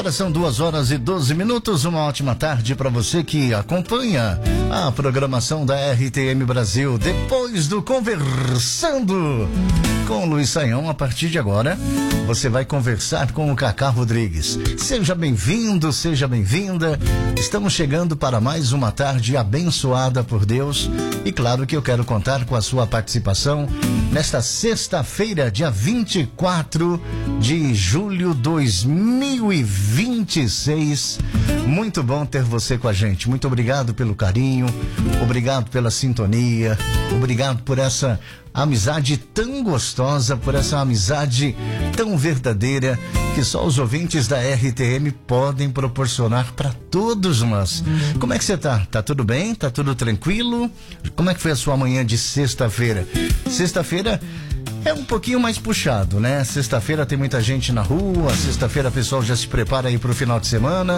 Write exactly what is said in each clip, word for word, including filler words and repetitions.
Agora são duas horas e doze minutos. Uma ótima tarde para você que acompanha a programação da R T M Brasil. Depois do Conversando com Luiz Saião, a partir de agora, você vai conversar com o Cacá Rodrigues. Seja bem-vindo, seja bem-vinda. Estamos chegando para mais uma tarde abençoada por Deus. E claro que eu quero contar com a sua participação nesta sexta-feira, dia vinte e quatro de julho de dois mil e vinte e seis. Muito bom ter você com a gente. Muito obrigado pelo carinho, obrigado pela sintonia, obrigado por essa amizade tão gostosa, por essa amizade tão verdadeira que só os ouvintes da R T M podem proporcionar para todos nós. Como é que você tá? Tá tudo bem? Tá tudo tranquilo? Como é que foi a sua manhã de sexta-feira? Sexta-feira é um pouquinho mais puxado, né? Sexta-feira tem muita gente na rua, sexta-feira o pessoal já se prepara aí pro final de semana.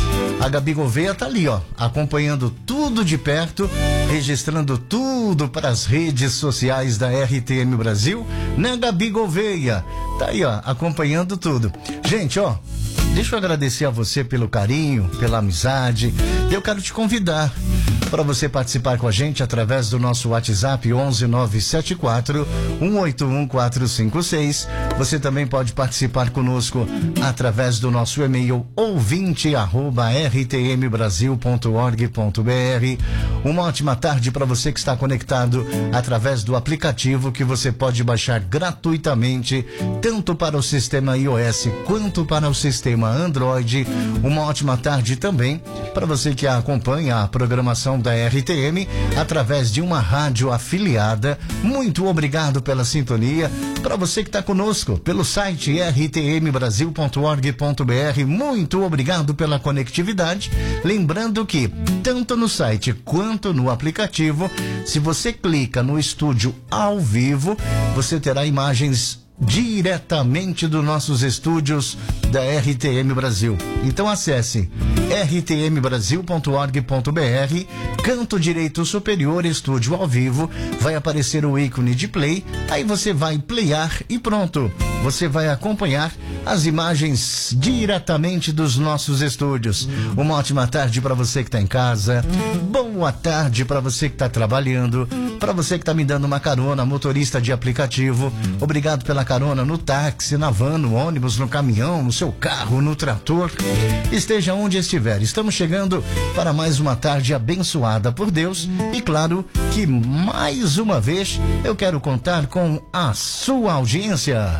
A Gabi Gouveia tá ali, ó, acompanhando tudo de perto, registrando tudo para as redes sociais da R T M Brasil, né, Gabi Gouveia? Tá aí, ó, acompanhando tudo. Gente, ó, deixa eu agradecer a você pelo carinho, pela amizade. Eu quero te convidar para você participar com a gente através do nosso WhatsApp onze nove sete quatro, um oito um quatro cinco seis. Você também pode participar conosco através do nosso e-mail ouvinte arroba r t m brasil ponto org ponto b r. Uma ótima tarde para você que está conectado através do aplicativo que você pode baixar gratuitamente, tanto para o sistema iOS quanto para o sistema Android. Uma ótima tarde também para você que acompanha a programação da R T M através de uma rádio afiliada. Muito obrigado pela sintonia. Para você que está conosco pelo site r t m brasil ponto org ponto b r, muito obrigado pela conectividade. Lembrando que tanto no site quanto no aplicativo, se você clica no estúdio ao vivo, você terá imagens diretamente dos nossos estúdios da R T M Brasil. Então acesse r t m brasil ponto org ponto b r, canto direito superior, estúdio ao vivo, vai aparecer o ícone de play, aí você vai playar e pronto, você vai acompanhar as imagens diretamente dos nossos estúdios. Uma ótima tarde para você que está em casa, boa tarde para você que está trabalhando, para você que está me dando uma carona, motorista de aplicativo, obrigado pela carona no táxi, na van, no ônibus, no caminhão, no seu carro, no trator, esteja onde estiver. Estamos chegando para mais uma tarde abençoada por Deus e claro que mais uma vez eu quero contar com a sua audiência.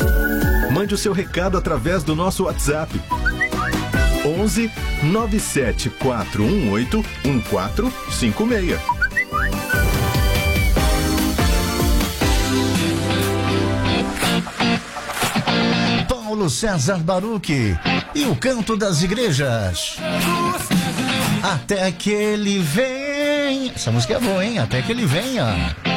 Mande o seu recado através do nosso WhatsApp onze nove sete quatro um oito um quatro cinco seis. Paulo César Baruch e o Canto das Igrejas. Até que ele vem. Essa música é boa, hein? Até que ele venha.